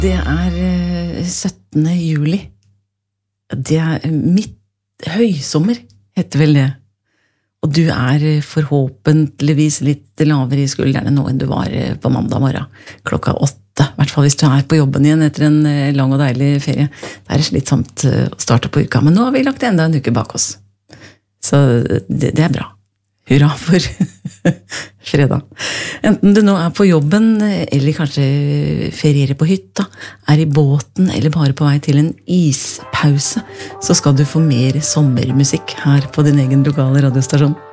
Det 17. juli. Det midt høysommer, heter vel det. Og du forhåpentligvis litt lavere i skuldrene nå enn du var på mandag morgen, klokka 8. I hvert fall hvis du på jobben igjen etter en lang og deilig ferie. Det slitsomt å starte på uka, men nå har vi lagt enda en uke bak oss. Så det bra. Hurra for fredag. Enten du nå på jobben, eller kanskje ferierer på hytta, i båten, eller bare på vei til en ispause, så skal du få mer sommermusikk her på din egen lokale radiostasjon.